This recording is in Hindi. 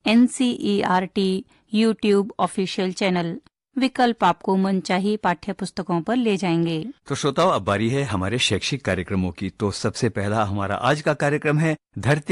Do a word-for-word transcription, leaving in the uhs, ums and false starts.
N C E R T YouTube official channel. विकल्प आपको मनचाही पाठ्य पुस्तकों पर ले जाएंगे। तो श्रोताओं, अब बारी है हमारे शैक्षिक कार्यक्रमों की। तो सबसे पहला हमारा आज का कार्यक्रम है धरती